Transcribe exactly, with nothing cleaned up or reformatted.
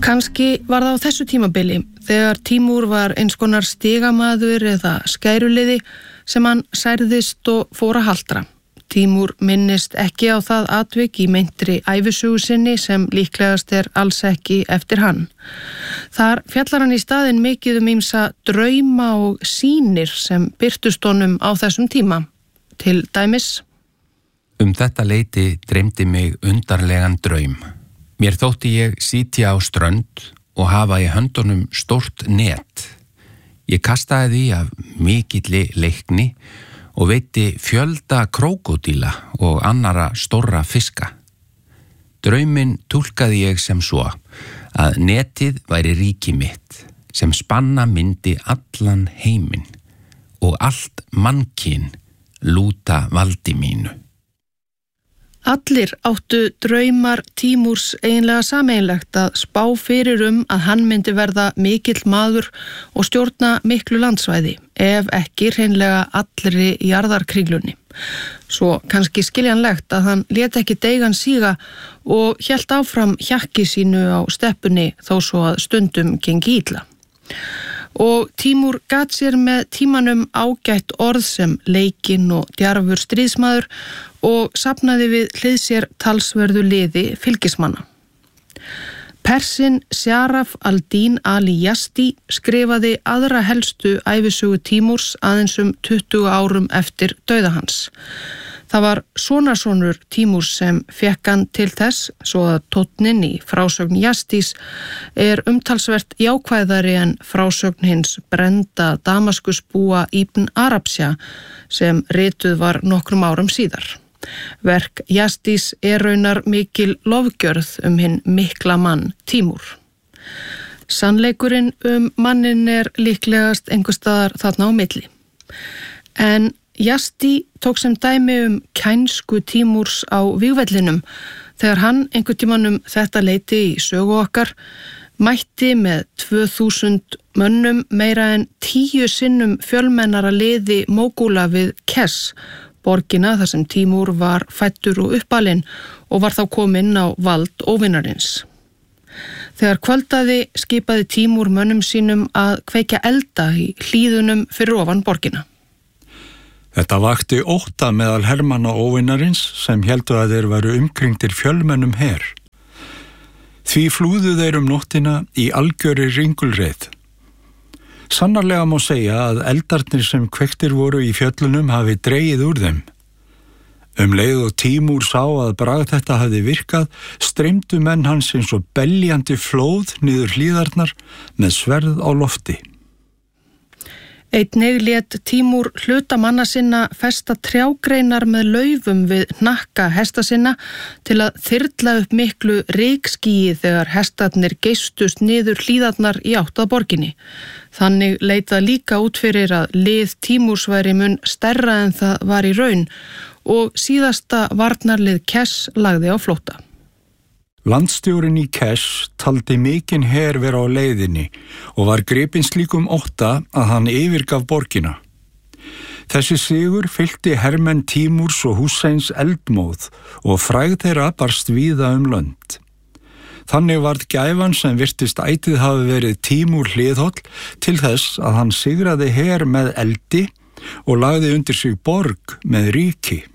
Kannski var það á þessu tímabili þegar Tímúr var eins konar stigamaður eða skæruliði sem hann særðist og fór að haldra. Tímúr minnist ekki á það atvik í meintri ævisögu sinni sem líklegast er alls ekki eftir hann. Þar fjallar hann í staðinn mikið um ýmsa drauma og sýnir sem birtust honum á þessum tíma. Til dæmis: Um þetta leyti dreymdi mig undarlegan draum. Mér þótti ég sitja á strönd og hafa í höndunum stórt net. Ég kastaði því af mikilli leikni og veitti fjölda krókódíla og annara stórra fiska. Drauminn túlkaði ég sem svo að netið væri ríki mitt sem spanna myndi allan heiminn og allt mannkyn lúta valdi mínu. Allir áttu draumar Tímúrs eiginlega sameiginlegt að spá fyrir um að hann myndi verða mikill maður og stjórna miklu landsvæði, ef ekki hreinlega allri jarðarkringlunni. Svo kannski skiljanlegt að hann lét ekki deigan síga og hélt áfram hjakki sínu á steppunni þó svo að stundum gengi illa. Og Tímúr gat sér með tímanum ágætt orð sem leikinn og djarfur stríðsmaður og safnaði við hlið sér talsverðu liði fylgismanna. Persinn Sharaf al-Din Ali Yazdi skrifaði aðra helstu ævisögu Tímúrs aðeins um tuttugu árum eftir dauða hans. Það var sonarsonur Tímúrs sem fékk hann til þess, svo að tónninn í frásögn Yazdis er umtalsvert jákvæðari en frásögn hins brennda Damaskusbúa Ibn Arabsja sem rituð var nokkrum árum síðar. Verk Yazdis er raunar mikil lofgjörð um hinn mikla mann Tímúr. Sannleikurinn um mannin er líklegast einhvers staðar þarna á milli. En Yazdi tók sem dæmi um kænsku Tímúrs á vígvellinum þegar hann einhvern tímann um þetta leyti í sögu okkar mætti með tvö þúsund mönnum meira en tíu sinnum fjölmennara liði Mógúla við Kess, borgina þar sem Tímúr var fæddur og uppalinn og var þá kominn á vald óvinarins. Þegar kvöldaði skipaði Tímúr mönnum sínum að kveikja elda í hlíðunum fyrir ofan borgina. Þetta vakti ótta meðal hermanna óvinarins sem héldu að þeir varu umkringdir fjölmennum her. Því flúðu þeir um nóttina í algjöri ringulreið. Sannarlega má segja að eldarnir sem kveiktir voru í fjöllunum hafi dregið úr þeim. Um leið og Tímúr sá að bragð þetta hafi virkað, streymdu menn hans eins og beljandi flóð niður hlíðarnar með sverð á lofti. Einnig lét Tímúr hluta manna sinna festa trjágreinar með laufum við hnakka hesta sinna til að þyrla upp miklu rykskýi þegar hestarnir geystust niður hlíðarnar í átt að borginni. Þannig leit það líka út fyrir að lið Tímúrs væri mun stærra en það var í raun og síðasta varnarlið Kess lagði á flótta. Landstjórinn í Kess taldi mikinn her vera á leiðinni og var gripinn slíkum ótta að hann yfirgaf borgina. Þessi sigur fyllti hermenn Tímúrs og Húseins eldmóð og frægð þeirra barst víða um lönd. Þannig varð gæfan sem virtist ætið hafi verið Tímúr hliðholl til þess að hann sigraði her með eldi og lagði undir sig borg með ríki.